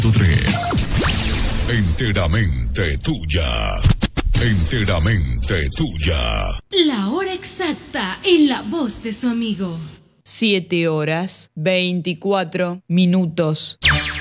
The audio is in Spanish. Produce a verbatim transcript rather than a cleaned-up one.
tres. Enteramente tuya. Enteramente tuya. La hora exacta en la voz de su amigo. Siete horas, veinticuatro minutos.